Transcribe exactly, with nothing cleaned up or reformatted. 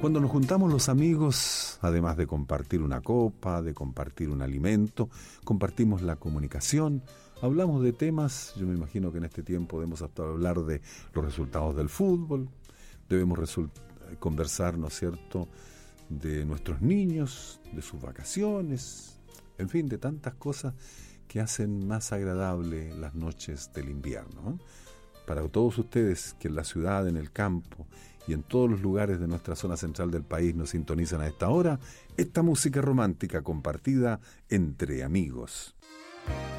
Cuando nos juntamos los amigos, además de compartir una copa, de compartir un alimento, compartimos la comunicación, hablamos de temas. Yo me imagino que en este tiempo debemos hasta hablar de los resultados del fútbol, debemos result- conversar, ¿no es cierto?, de nuestros niños, de sus vacaciones, en fin, de tantas cosas que hacen más agradable las noches del invierno, ¿no? Para todos ustedes que en la ciudad, en el campo y en todos los lugares de nuestra zona central del país nos sintonizan a esta hora, esta música romántica compartida entre amigos.